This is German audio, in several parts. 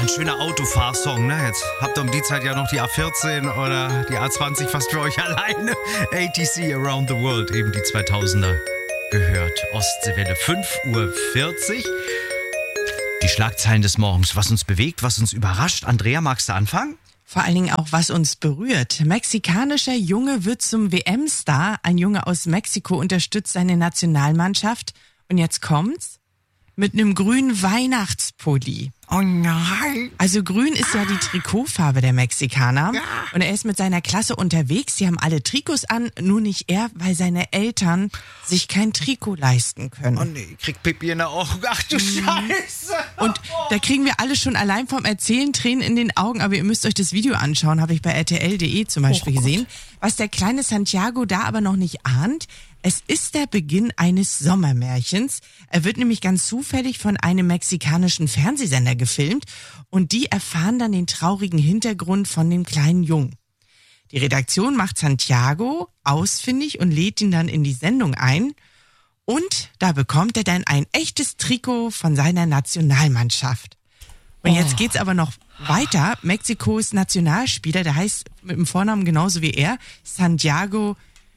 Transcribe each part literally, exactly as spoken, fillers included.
ein schöner Autofahrsong, ne? Jetzt habt ihr um die Zeit ja noch die A vierzehn oder die A zwanzig fast für euch alleine. A T C Around the World, eben die zweitausender gehört. Ostseewelle, fünf Uhr vierzig. Die Schlagzeilen des Morgens, was uns bewegt, was uns überrascht. Andrea, magst du anfangen? Vor allen Dingen auch, was uns berührt. Mexikanischer Junge wird zum W M-Star. Ein Junge aus Mexiko unterstützt seine Nationalmannschaft. Und jetzt kommt's. Mit einem grünen Weihnachtspulli. Oh nein. Also grün ist ja die Trikotfarbe der Mexikaner. Ja. Und er ist mit seiner Klasse unterwegs. Sie haben alle Trikots an, nur nicht er, weil seine Eltern sich kein Trikot leisten können. Oh nee, krieg Pipi in der Augen. Ach du Scheiße. Und da kriegen wir alle schon allein vom Erzählen Tränen in den Augen. Aber ihr müsst euch das Video anschauen, habe ich bei R T L Punkt D E zum Beispiel Oh gesehen. Was der kleine Santiago da aber noch nicht ahnt: Es ist der Beginn eines Sommermärchens. Er wird nämlich ganz zufällig von einem mexikanischen Fernsehsender gefilmt und die erfahren dann den traurigen Hintergrund von dem kleinen Jungen. Die Redaktion macht Santiago ausfindig und lädt ihn dann in die Sendung ein und da bekommt er dann ein echtes Trikot von seiner Nationalmannschaft. Und jetzt geht's aber noch weiter. Mexikos Nationalspieler, der heißt mit dem Vornamen genauso wie er, Santiago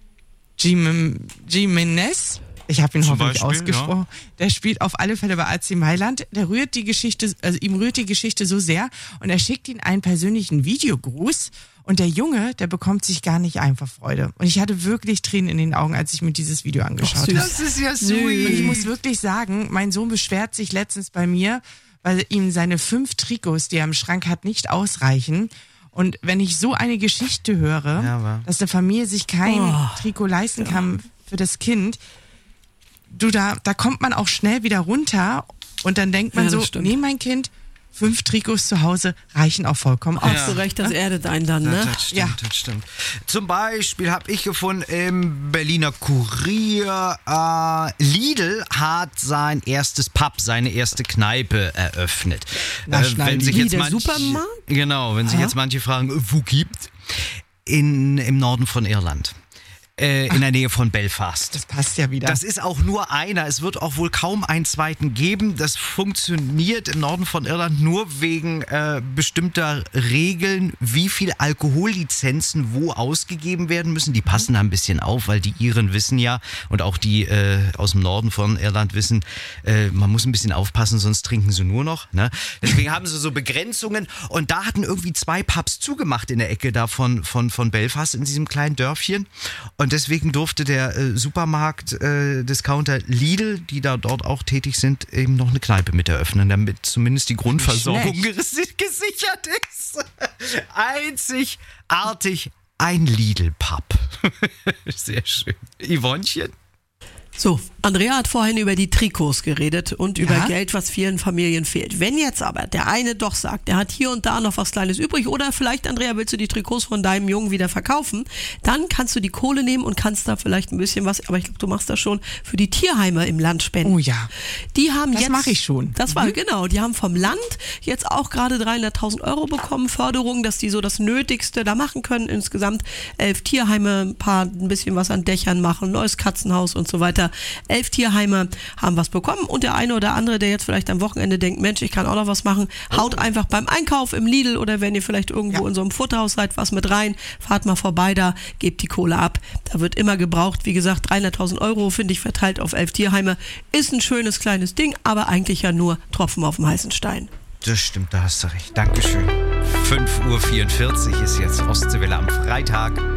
Jimenez, ich habe ihn Zum hoffentlich Beispiel, ausgesprochen, ja. Der spielt auf alle Fälle bei A C Mailand. Der rührt die Geschichte, also ihm rührt die Geschichte so sehr und er schickt ihm einen persönlichen Videogruß und der Junge, der bekommt sich gar nicht einfach Freude. Und ich hatte wirklich Tränen in den Augen, als ich mir dieses Video angeschaut habe. Das ist ja süß. Und ich muss wirklich sagen, mein Sohn beschwert sich letztens bei mir, weil ihm seine fünf Trikots, die er im Schrank hat, nicht ausreichen. Und wenn ich so eine Geschichte höre, ja, dass der Familie sich kein oh, Trikot leisten ja. kann für das Kind, du, da, da kommt man auch schnell wieder runter und dann denkt man ja, so, stimmt. nee, mein Kind, fünf Trikots zu Hause reichen auch vollkommen aus. Auch so recht, das erdet einen dann, ne? Ja, das stimmt, Ja. das stimmt. Zum Beispiel habe ich gefunden, im Berliner Kurier, äh, Lidl hat sein erstes Pub, seine erste Kneipe eröffnet. Na, Äh, schneiden wenn die. sich jetzt Der manche, Supermarkt? Genau, wenn sich Aha. jetzt manche fragen, äh, wo gibt? In, im Norden von Irland. Äh, in der Nähe von Belfast. Das passt ja wieder. Das ist auch nur einer. Es wird auch wohl kaum einen zweiten geben. Das funktioniert im Norden von Irland nur wegen äh, bestimmter Regeln, wie viel Alkohollizenzen wo ausgegeben werden müssen. Die passen da ein bisschen auf, weil die Iren wissen ja und auch die äh, aus dem Norden von Irland wissen, äh, man muss ein bisschen aufpassen, sonst trinken sie nur noch. Ne? Deswegen haben sie so Begrenzungen und da hatten irgendwie zwei Pubs zugemacht in der Ecke da von, von, von Belfast in diesem kleinen Dörfchen. Und deswegen durfte der äh, Supermarkt, äh, Discounter Lidl, die da dort auch tätig sind, eben noch eine Kneipe mit eröffnen, damit zumindest die Grundversorgung ges- gesichert ist. Einzigartig ein Lidl-Pub. Sehr schön. Yvonnechen? So, Andrea hat vorhin über die Trikots geredet und über Ja. Geld, was vielen Familien fehlt. Wenn jetzt aber der eine doch sagt, der hat hier und da noch was Kleines übrig oder vielleicht, Andrea, willst du die Trikots von deinem Jungen wieder verkaufen, dann kannst du die Kohle nehmen und kannst da vielleicht ein bisschen was, aber ich glaube, du machst das schon, für die Tierheime im Land spenden. Oh ja. Die haben Das jetzt, mache ich schon. Das war, genau, die haben vom Land jetzt auch gerade dreihunderttausend Euro bekommen, Förderung, dass die so das Nötigste da machen können. Insgesamt elf Tierheime, ein paar, ein bisschen was an Dächern machen, neues Katzenhaus und so weiter. Elf Tierheime haben was bekommen und der eine oder andere, der jetzt vielleicht am Wochenende denkt, Mensch, ich kann auch noch was machen, haut einfach beim Einkauf im Lidl oder wenn ihr vielleicht irgendwo Ja. in so einem Futterhaus seid, was mit rein, fahrt mal vorbei da, gebt die Kohle ab. Da wird immer gebraucht, wie gesagt, dreihunderttausend Euro, finde ich, verteilt auf elf Tierheime. Ist ein schönes kleines Ding, aber eigentlich ja nur Tropfen auf dem heißen Stein. Das stimmt, da hast du recht. Dankeschön. fünf Uhr vierundvierzig ist jetzt Ostseewelle am Freitag.